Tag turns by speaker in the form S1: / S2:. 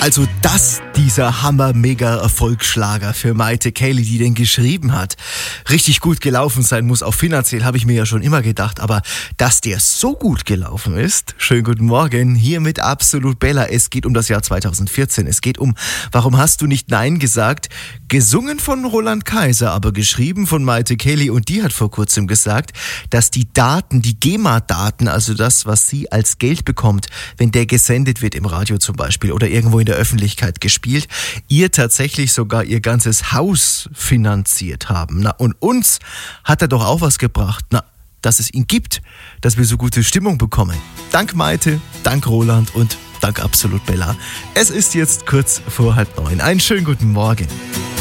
S1: Also, dass dieser Hammer-Mega-Erfolgsschlager für Maite Kelly, die den geschrieben hat, richtig gut gelaufen sein muss, auch finanziell, habe ich mir ja schon immer gedacht. Aber dass der so gut gelaufen ist, schönen guten Morgen, hier mit Absolut Bella. Es geht um das Jahr 2014. Es geht um Warum hast du nicht Nein gesagt? Gesungen von Roland Kaiser, aber geschrieben von Maite Kelly. Und die hat vor kurzem gesagt, dass die Daten, die GEMA-Daten, also das, was sie als Geld bekommt, wenn der gesendet wird im Radio zum Beispiel oder irgendwo in der Öffentlichkeit gespielt, ihr tatsächlich sogar ihr ganzes Haus finanziert haben. Na, und uns hat er doch auch was gebracht, dass es ihn gibt, dass wir so gute Stimmung bekommen. Dank Maite, dank Roland und dank Absolut Bella. Es ist jetzt kurz vor 8:30. Einen schönen guten Morgen.